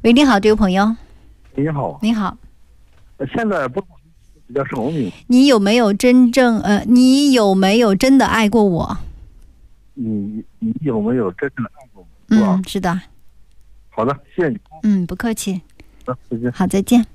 喂，你好，这位朋友。 你好。 你好。 现在不比较生命。 你有没有真的爱过我？ 你有没有真正的爱过我？是吧？ 是的。 好的，谢谢你。 不客气。 再见。 好，再见。